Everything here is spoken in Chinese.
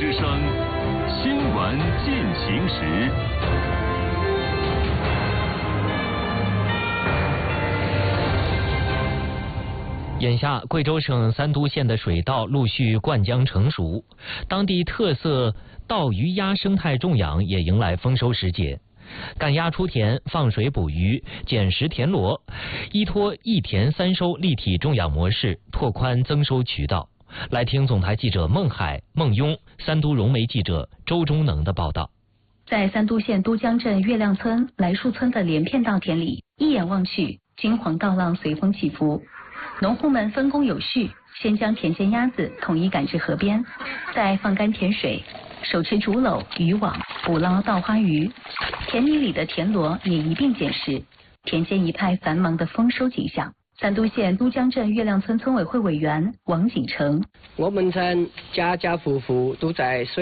之声，新闻进行时。 眼下，贵州省三都县的水稻陆续灌浆成熟，当地特色稻鱼鸭生态种养也迎来丰收时节。赶鸭出田，放水捕鱼，捡食田螺，依托一田三收立体种养模式，拓宽增收渠道。来听总台记者孟海、孟雍、三都融媒记者周忠能的报道。 在三都县都江镇月亮村、来树村的连片稻田里，一眼望去，金黄稻浪随风起伏。农户们分工有序，先将田间鸭子统一赶至河边，再放干甜水，手持竹篓、渔网捕捞稻花鱼。田泥里的田螺也一并捡拾，田间一派繁忙的丰收景象。三都县都江镇月亮村村委会委员王景成： 我们村家家户户都在水